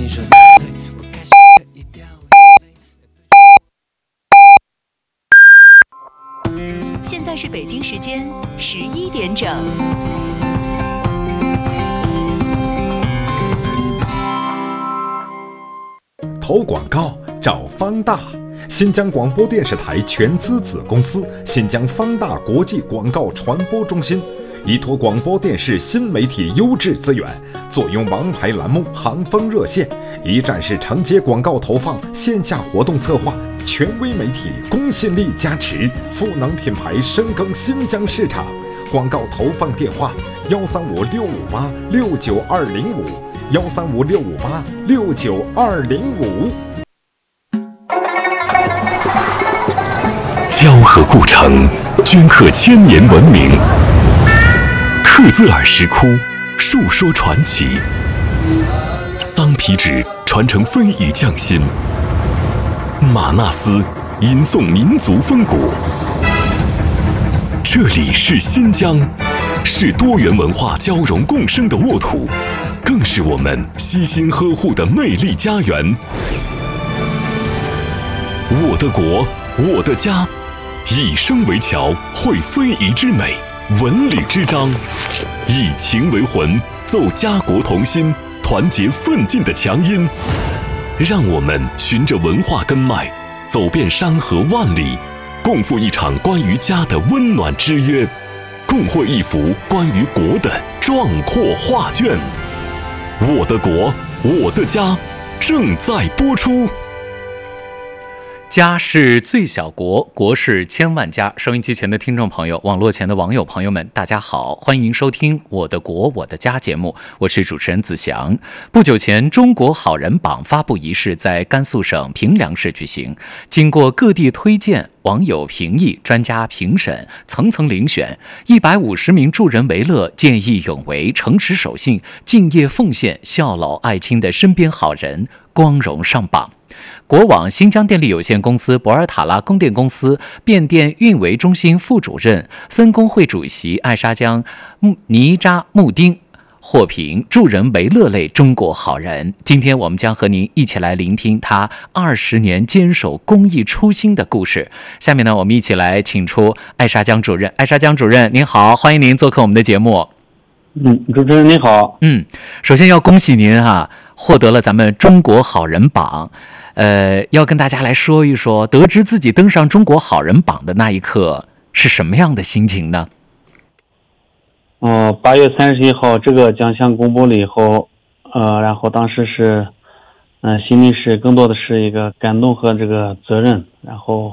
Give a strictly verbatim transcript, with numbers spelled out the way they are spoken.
你说的对，我开始可以掉眼泪。 现在是北京时间十一点整。 投广告找方大，新疆广播电视台全资子公司新疆方大国际广告传播中心，依托广播电视新媒体优质资源，坐拥王牌栏目行风热线，一站式承接广告投放、线下活动策划，权威媒体公信力加持，赋能品牌深耕新疆市场。广告投放电话：幺三五六五八六九二零五。幺三五六五八六九二零五。 交河故城，镌刻千年文明；克孜尔石窟，述说传奇；桑皮纸传承非遗匠心；玛纳斯吟诵民族风骨。这里是新疆，是多元文化交融共生的沃土，更是我们悉心呵护的魅力家园。我的国，我的家，以声为桥，绘非遗之美，文旅之章，以情为魂，奏家国同心，团结奋进的强音。让我们循着文化根脉，走遍山河万里，共赴一场关于家的温暖之约，共绘一幅关于国的壮阔画卷。我的国，我的家，正在播出。 家是最小国，国是千万家。收音机前的听众朋友，网络前的网友朋友们，大家好，欢迎收听《我的国我的家》节目，我是主持人子祥。不久前，中国好人榜发布仪式在甘肃省平凉市举行，经过各地推荐、网友评议、专家评审，层层遴选，一百五十名助人为乐、见义勇为、诚实守信、敬业奉献、孝老爱亲的身边好人光荣上榜。国网新疆电力有限公司博尔塔拉供电公司变电运维中心副主任、分工会主席艾沙江尼扎穆丁获评助人为乐类中国好人。今天我们将和您一起来聆听他二十年坚守公益初心的故事。下面呢，我们一起来请出艾沙江主任。艾沙江主任您好，欢迎您做客我们的节目。 嗯，主持人您好。 嗯，首先要恭喜您啊，获得了咱们中国好人榜。呃，要跟大家来说一说，得知自己登上中国好人榜的那一刻是什么样的心情呢？ 哦，八月三十一号这个奖项公布了以后，呃，然后当时是，嗯、呃，心里是更多的是一个感动和这个责任，然后